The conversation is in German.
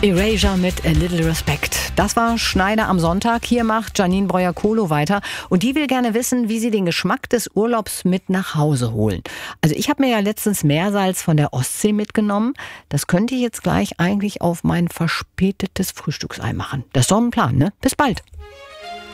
Erasure mit A Little Respect. Das war Schneider am Sonntag. Hier macht Janine Breuer-Kohlo weiter. Und die will gerne wissen, wie sie den Geschmack des Urlaubs mit nach Hause holen. Also ich habe mir ja letztens Meersalz von der Ostsee mitgenommen. Das könnte ich jetzt gleich eigentlich auf mein verspätetes Frühstücksei machen. Das ist doch ein Plan, ne? Bis bald.